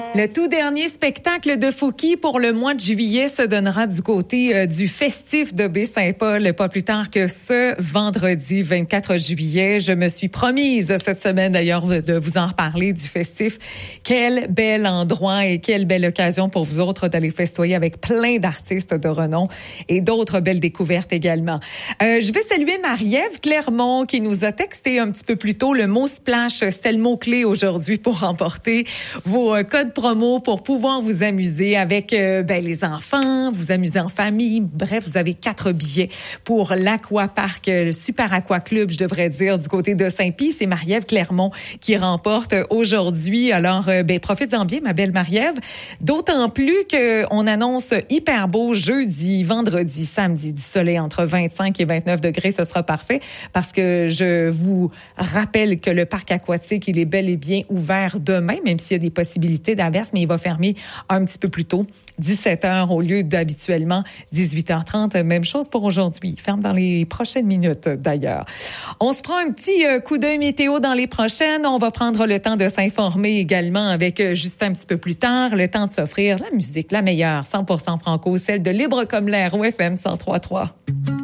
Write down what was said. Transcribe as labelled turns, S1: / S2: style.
S1: Le tout dernier spectacle de Fouki pour le mois de juillet se donnera du côté du festif de Baie-Saint-Paul, pas plus tard que ce vendredi 24 juillet. Je me suis promise cette semaine d'ailleurs de vous en reparler du festif. Quel bel endroit et quelle belle occasion pour vous autres d'aller festoyer avec plein d'artistes de renom et d'autres belles découvertes également. Je vais saluer Marie-Ève Clermont qui nous a texté un petit peu plus tôt le mot splash. C'était le mot-clé aujourd'hui pour remporter vos codes promo pour pouvoir vous amuser avec les enfants, vous amuser en famille. Bref, vous avez 4 billets pour l'Aquapark, le Super Aqua Club, je devrais dire, du côté de Saint-Pie. C'est Marie-Ève Clermont qui remporte aujourd'hui. Alors, profitez-en bien, ma belle Marie-Ève. D'autant plus qu'on annonce hyper beau jeudi, vendredi, samedi, du soleil entre 25 et 29 degrés. Ce sera parfait parce que je vous rappelle que le parc aquatique, il est bel et bien ouvert demain, même s'il y a des possibilités d'averse, mais il va fermer un petit peu plus tôt, 17h au lieu d'habituellement 18h30. Même chose pour aujourd'hui. Il ferme dans les prochaines minutes d'ailleurs. On se prend un petit coup d'œil météo dans les prochaines. On va prendre le temps de s'informer également avec Justin un petit peu plus tard. Le temps de s'offrir la musique, la meilleure, 100% franco, celle de Libre comme l'air au FM 103.3.